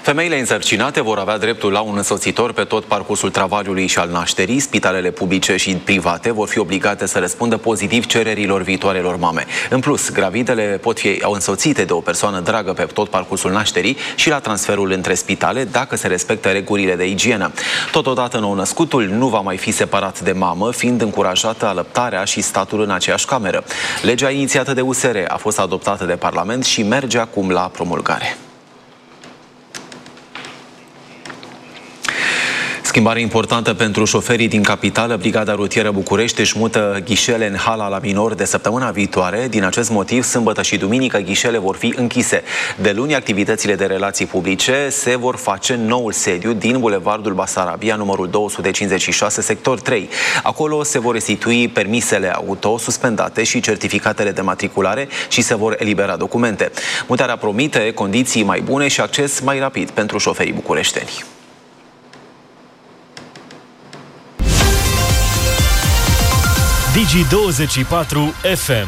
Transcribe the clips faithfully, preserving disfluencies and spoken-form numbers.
Femeile însărcinate vor avea dreptul la un însoțitor pe tot parcursul travaliului și al nașterii. Spitalele publice și private vor fi obligate să răspundă pozitiv cererilor viitoarelor mame. În plus, gravidele pot fi însoțite de o persoană dragă pe tot parcursul nașterii și la transferul între spitale, dacă se respectă regulile de igienă. Totodată, nou-născutul nu va mai fi separat de mamă, fiind încurajată alăptarea și statul în aceeași cameră. Legea inițiată de U S R a fost adoptată de Parlament și merge acum la promulgare. Schimbare importantă pentru șoferii din capitală. Brigada Rutieră București își mută ghișele în hala la Minor de săptămâna viitoare. Din acest motiv, sâmbătă și duminică, ghișele vor fi închise. De luni, activitățile de relații publice se vor face în noul sediu din Bulevardul Basarabia, numărul două sute cincizeci și șase, sector trei. Acolo se vor restitui permisele auto suspendate și certificatele de matriculare și se vor elibera documente. Mutarea promite condiții mai bune și acces mai rapid pentru șoferii bucureșteni. Digi douăzeci și patru F M.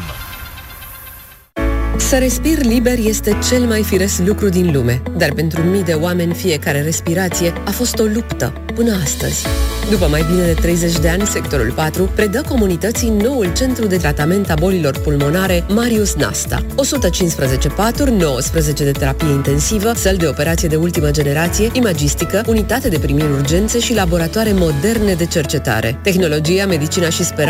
Să respiri liber este cel mai firesc lucru din lume, dar pentru mii de oameni fiecare respirație a fost o luptă până astăzi. După mai bine de treizeci de ani, sectorul patru predă comunității noul centru de tratament a bolilor pulmonare Marius Nasta. o sută cincisprezece paturi, nouăsprezece de terapie intensivă, săli de operație de ultimă generație, imagistică, unitate de primiri urgențe și laboratoare moderne de cercetare. Tehnologia, medicina și speranța